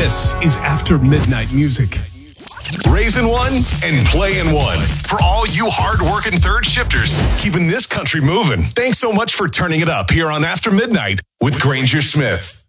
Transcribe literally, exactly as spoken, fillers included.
This is After Midnight Music. Raising one and playing one. For all you hard-working third shifters, keeping this country moving. Thanks so much for turning it up here on After Midnight with Granger Smith.